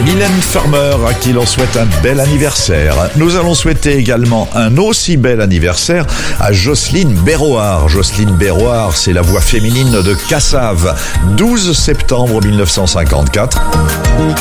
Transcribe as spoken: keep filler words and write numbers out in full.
Mylène Farmer, à qui l'on souhaite un bel anniversaire. Nous allons souhaiter également un aussi bel anniversaire à Jocelyne Berroard. Jocelyne Berroard, c'est la voix féminine de Cassave. douze septembre mille neuf cent cinquante-quatre.